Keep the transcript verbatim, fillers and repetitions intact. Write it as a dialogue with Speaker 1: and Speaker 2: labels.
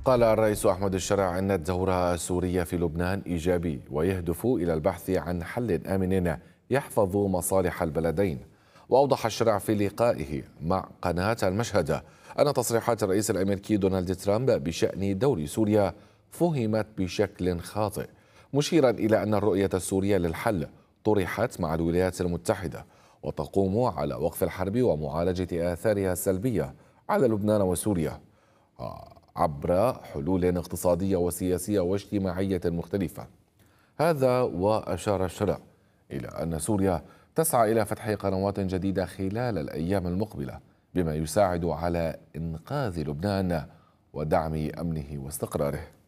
Speaker 1: قال الرئيس أحمد الشرع أن الدور السوري في لبنان إيجابي ويهدف إلى البحث عن حل آمن يحفظ مصالح البلدين. وأوضح الشرع في لقائه مع قناة المشهد أن تصريحات الرئيس الأمريكي دونالد ترامب بشأن دور سوريا فهمت بشكل خاطئ، مشيرا إلى أن الرؤية السورية للحل طرحت مع الولايات المتحدة وتقوم على وقف الحرب ومعالجة آثارها السلبية على لبنان وسوريا عبر حلول اقتصادية وسياسية واجتماعية مختلفة. هذا وأشار الشرع إلى أن سوريا تسعى إلى فتح قنوات جديدة خلال الأيام المقبلة بما يساعد على إنقاذ لبنان ودعم أمنه واستقراره.